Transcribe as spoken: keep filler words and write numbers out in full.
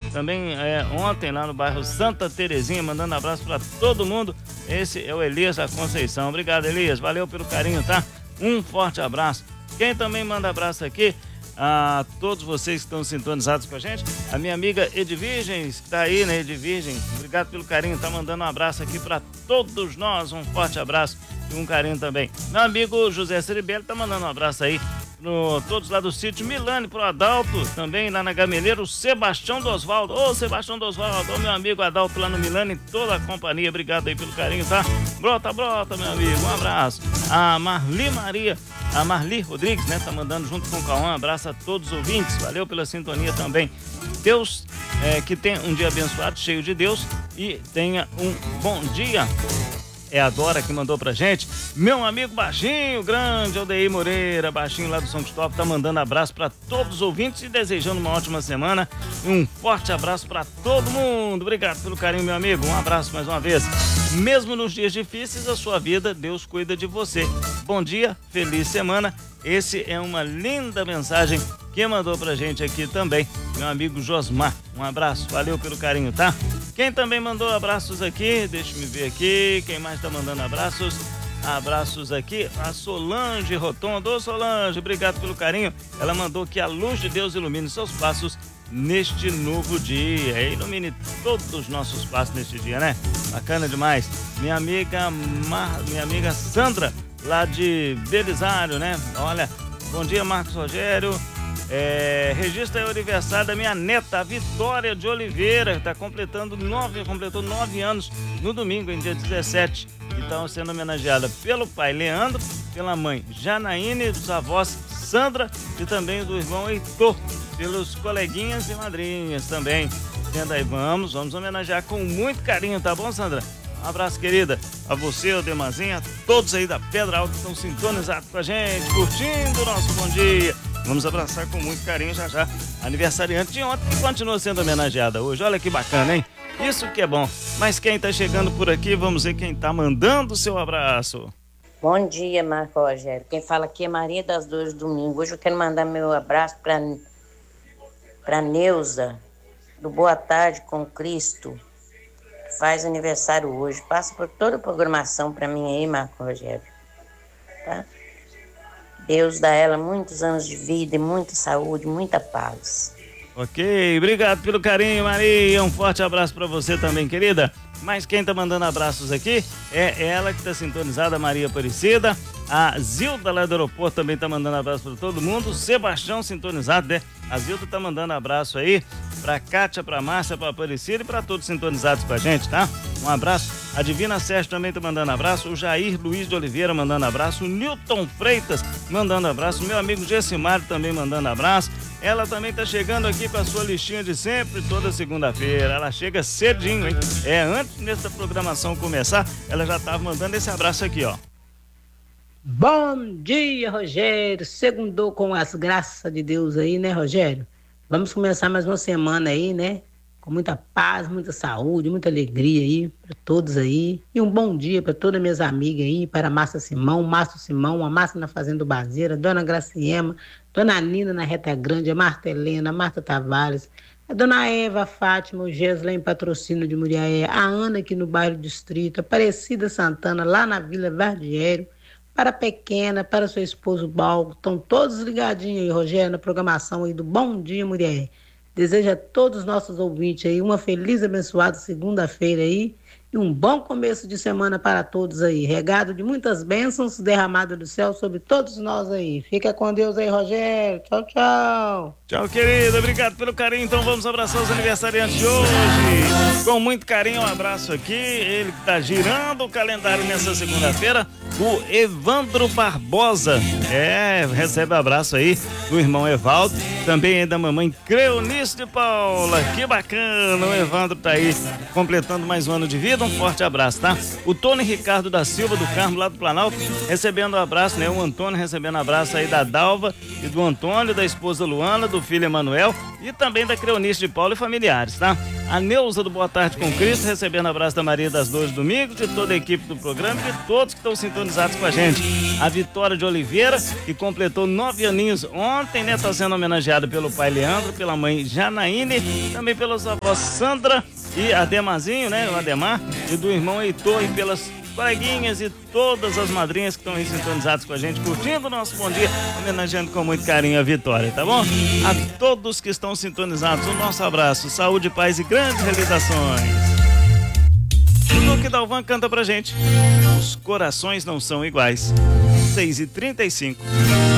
também é, ontem lá no bairro Santa Terezinha, mandando abraço para todo mundo. Esse é o Elias da Conceição. Obrigado, Elias. Valeu pelo carinho, tá? Um forte abraço. Quem também manda abraço aqui, a todos vocês que estão sintonizados com a gente, a minha amiga Edvirgens, que está aí, né, Edvirgens? Obrigado pelo carinho, tá mandando um abraço aqui para todos nós, um forte abraço e um carinho também. Meu amigo José Ceribelli tá mandando um abraço aí no, todos lá do sítio Milane, pro Adalto, também lá na Gameleira, o Sebastião do Osvaldo. Ô, Sebastião do Osvaldo, ô, meu amigo Adalto lá no Milane, toda a companhia, obrigado aí pelo carinho, tá? Brota, brota, meu amigo, um abraço. A Marli Maria, a Marli Rodrigues, né, tá mandando junto com o Cauã, um abraço a todos os ouvintes, valeu pela sintonia também. Deus, é, que tenha um dia abençoado, cheio de Deus, e tenha um bom dia. É a Dora que mandou pra gente. Meu amigo Baixinho, grande Aldeir Moreira, Baixinho lá do São Cristóvão, tá mandando abraço pra todos os ouvintes e desejando uma ótima semana. E um forte abraço pra todo mundo. Obrigado pelo carinho, meu amigo. Um abraço mais uma vez. Mesmo nos dias difíceis da sua vida, Deus cuida de você. Bom dia, feliz semana. Esse é uma linda mensagem que mandou pra gente aqui também, meu amigo Josmar. Um abraço, valeu pelo carinho, tá? Quem também mandou abraços aqui, deixa eu ver aqui, quem mais tá mandando abraços? Abraços aqui, a Solange Rotondo. Ô Solange, obrigado pelo carinho. Ela mandou que a luz de Deus ilumine seus passos neste novo dia. Ilumine todos os nossos passos neste dia, né? Bacana demais. Minha amiga, Mar... minha amiga Sandra, lá de Belisário, né? Olha, bom dia, Marcos Rogério. É, registra o aniversário da minha neta, a Vitória de Oliveira, que está completando nove, completou nove anos no domingo, em dia dezessete. E está sendo homenageada pelo pai Leandro, pela mãe Janaíne, dos avós Sandra e também do irmão Heitor, pelos coleguinhas e madrinhas também. Entenda aí, vamos, vamos homenagear com muito carinho, tá bom, Sandra? Um abraço, querida, a você, o Demazinha, todos aí da Pedra Alta que estão sintonizados com a gente, curtindo o nosso bom dia. Vamos abraçar com muito carinho já já aniversariante de ontem, que continua sendo homenageada hoje. Olha que bacana, hein? Isso que é bom. Mas quem tá chegando por aqui, vamos ver quem tá mandando o seu abraço. Bom dia, Marco Rogério. Quem fala aqui é Maria das Dores Domingo. Hoje eu quero mandar meu abraço para para Neuza, do Boa Tarde com Cristo, que faz aniversário hoje. Passa por toda a programação para mim aí, Marco Rogério. Tá? Deus dá a ela muitos anos de vida, muita saúde, muita paz. Ok, obrigado pelo carinho, Maria. Um forte abraço para você também, querida. Mas quem tá mandando abraços aqui é ela que tá sintonizada, Maria Aparecida. A Zilda lá do aeroporto também tá mandando abraço para todo mundo. O Sebastião sintonizado, né? A Zilda tá mandando abraço aí pra Kátia, pra Márcia, pra Aparecida e pra todos sintonizados com a gente, tá? Um abraço. A Divina Sérgio também tá mandando abraço. O Jair Luiz de Oliveira mandando abraço. O Newton Freitas mandando abraço. Meu amigo Gessimário também mandando abraço. Ela também tá chegando aqui com a sua listinha de sempre, toda segunda-feira. Ela chega cedinho, hein? É, antes dessa programação começar, ela já tava mandando esse abraço aqui, ó. Bom dia, Rogério. Segundou com as graças de Deus aí, né, Rogério? Vamos começar mais uma semana aí, né? Com muita paz, muita saúde, muita alegria aí para todos aí. E um bom dia para todas minhas amigas aí, para a Márcia Simão, Márcio Simão, a Márcia na Fazenda Bazeira, Dona Graciema, Dona Nina na Reta Grande, a Marta Helena, a Marta Tavares, a Dona Eva, a Fátima, o Gesla em Patrocínio de Muriaé, a Ana aqui no bairro Distrito, a Aparecida Santana lá na Vila Vardiero, para a Pequena, para seu esposo Balco, estão todos ligadinhos aí, Rogério, na programação aí do Bom Dia Muriaé. Desejo a todos os nossos ouvintes aí uma feliz e abençoada segunda-feira aí e um bom começo de semana para todos aí. Regado de muitas bênçãos derramado do céu sobre todos nós aí. Fica com Deus aí, Rogério. Tchau, tchau. Tchau, querida. Obrigado pelo carinho. Então vamos abraçar os aniversariantes de hoje. Com muito carinho, um abraço aqui. Ele que tá girando o calendário nessa segunda-feira, o Evandro Barbosa. É, recebe abraço aí do irmão Evaldo. Também é da mamãe Creonice de Paula. Que bacana. O Evandro tá aí completando mais um ano de vida. Um forte abraço, tá? O Tony Ricardo da Silva, do Carmo, lá do Planalto, recebendo um abraço, né? O Antônio recebendo abraço aí da Dalva e do Antônio, da esposa Luana, do filho Emanuel e também da Creonice de Paulo e familiares, tá? A Neuza do Boa Tarde com Cristo, recebendo abraço da Maria das Dores Domingo, de toda a equipe do programa e de todos que estão sintonizados com a gente. A Vitória de Oliveira, que completou nove aninhos ontem, né? Está sendo homenageada pelo pai Leandro, pela mãe Janaíne, também pelos avós Sandra e Ademazinho, né? O Ademar, e do irmão Heitor, e pelas coleguinhas e todas as madrinhas que estão aí sintonizadas com a gente, curtindo o nosso Bom Dia, homenageando com muito carinho a Vitória, tá bom? A todos que estão sintonizados, o nosso abraço, saúde, paz e grandes realizações. O Luque Dalvan canta pra gente: Os corações não são iguais. seis e trinta e cinco.